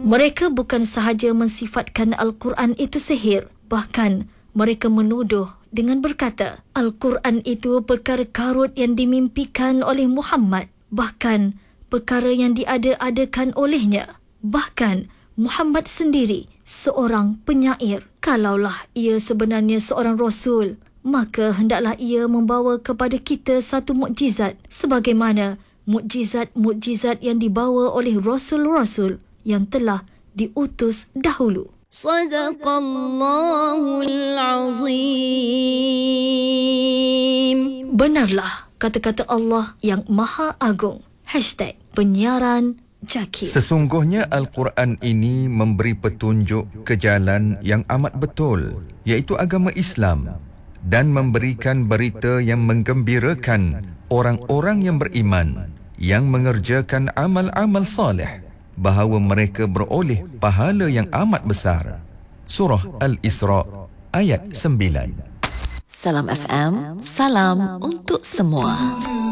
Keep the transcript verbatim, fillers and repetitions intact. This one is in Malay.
Mereka bukan sahaja mensifatkan Al-Quran itu sihir, bahkan mereka menuduh dengan berkata, Al-Quran itu perkara karut yang dimimpikan oleh Muhammad, bahkan perkara yang diada-adakan olehnya. Bahkan Muhammad sendiri seorang penyair. Kalaulah ia sebenarnya seorang rasul, maka hendaklah ia membawa kepada kita satu mukjizat sebagaimana mukjizat-mukjizat yang dibawa oleh rasul-rasul yang telah diutus dahulu. Sadaqallahul Azim. Benarlah kata-kata Allah yang Maha Agung. Hashtag penyiaran Jakir. Sesungguhnya Al-Quran ini memberi petunjuk ke jalan yang amat betul, iaitu agama Islam, dan memberikan berita yang menggembirakan orang-orang yang beriman, yang mengerjakan amal-amal salih, bahawa mereka beroleh pahala yang amat besar. Surah Al-Isra ayat sembilan. Salam F M, salam untuk semua.